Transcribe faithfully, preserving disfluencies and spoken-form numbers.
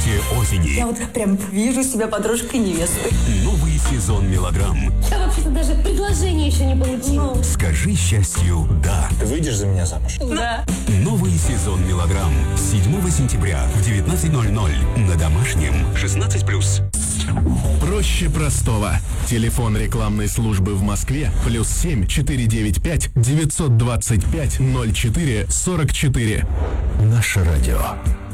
события осени. Я вот прям вижу себя подружкой невесты. Новый сезон мелодрам. Я вообще-то даже предложение еще не получила. Скажи счастью «да». Ты выйдешь за меня замуж? Да. Новый сезон мелодрам. седьмого сентября в девятнадцать ноль ноль на Домашнем. шестнадцать плюс. Проще простого. Телефон рекламной службы в Москве плюс семь четыре девять пять девятьсот двадцать пять ноль четыре сорок четыре. Наше радио.